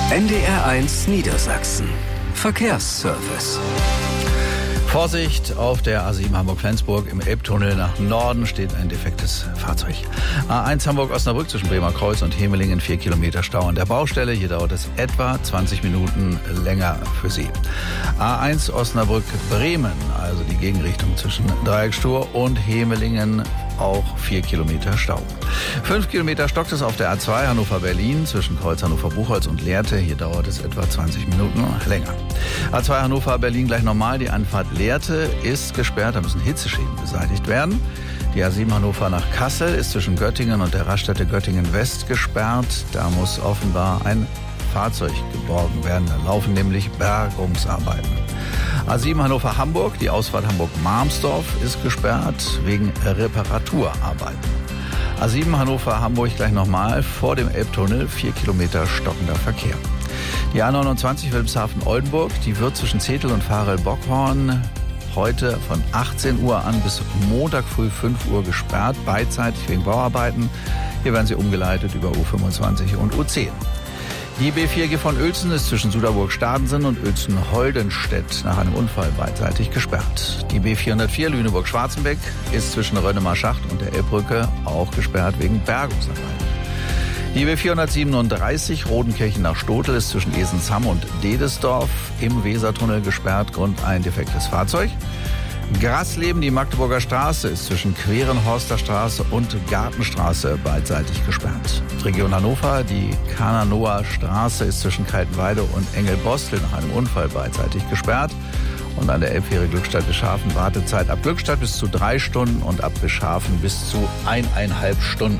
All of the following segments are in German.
NDR1 Niedersachsen. Verkehrsservice. Vorsicht, auf der A7 Hamburg-Flensburg im Elbtunnel nach Norden steht ein defektes Fahrzeug. A1 Hamburg-Osnabrück zwischen Bremer Kreuz und Hemelingen 4 Kilometer Stau an der Baustelle. Hier dauert es etwa 20 Minuten länger für Sie. A1 Osnabrück-Bremen, also die Gegenrichtung zwischen Dreieckstor und Hemelingen, auch 4 Kilometer Stau. 5 Kilometer stockt es auf der A2 Hannover-Berlin zwischen Kreuz Hannover-Buchholz und Lehrte. Hier dauert es etwa 20 Minuten länger. A2 Hannover-Berlin gleich normal. Die Anfahrt Lehrte ist gesperrt. Da müssen Hitzeschäden beseitigt werden. Die A7 Hannover nach Kassel ist zwischen Göttingen und der Raststätte Göttingen-West gesperrt. Da muss offenbar ein Fahrzeug geborgen werden. Da laufen nämlich Bergungsarbeiten. A7 Hannover-Hamburg, die Ausfahrt Hamburg-Marmsdorf ist gesperrt wegen Reparaturarbeiten. A7 Hannover-Hamburg gleich nochmal vor dem Elbtunnel, 4 Kilometer stockender Verkehr. Die A29 Wilhelmshaven-Oldenburg, die wird zwischen Zetel und Varel-Bockhorn heute von 18 Uhr an bis Montag früh 5 Uhr gesperrt, beidseitig wegen Bauarbeiten. Hier werden sie umgeleitet über U25 und U10. Die B4G von Uelzen ist zwischen Suderburg-Stadensen und Uelzen-Holdenstedt nach einem Unfall beidseitig gesperrt. Die B404 Lüneburg-Schwarzenbeck ist zwischen Rönnemer-Schacht und der Elbbrücke auch gesperrt wegen Bergungsarbeiten. Die B437 Rodenkirchen nach Stotel ist zwischen Esensham und Dedesdorf im Wesertunnel gesperrt, Grund ein defektes Fahrzeug. Grasleben, die Magdeburger Straße, ist zwischen Querenhorster Straße und Gartenstraße beidseitig gesperrt. Region Hannover, die Kananoer Straße ist zwischen Kaltenweide und Engelbostel nach einem Unfall beidseitig gesperrt. Und an der Elbfähre Glückstadt-Bischhafen Wartezeit ab Glückstadt bis zu 3 Stunden und ab Bischhafen bis zu 1,5 Stunden.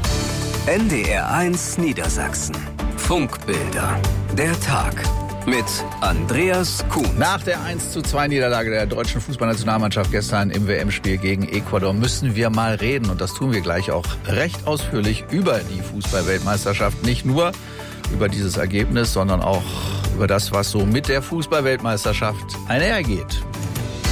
NDR1 Niedersachsen. Funkbilder. Der Tag. Mit Andreas Kuhn. Nach der 1:2 Niederlage der deutschen Fußballnationalmannschaft gestern im WM-Spiel gegen Ecuador müssen wir mal reden. Und das tun wir gleich auch recht ausführlich über die Fußball-Weltmeisterschaft. Nicht nur über dieses Ergebnis, sondern auch über das, was so mit der Fußball-Weltmeisterschaft einhergeht.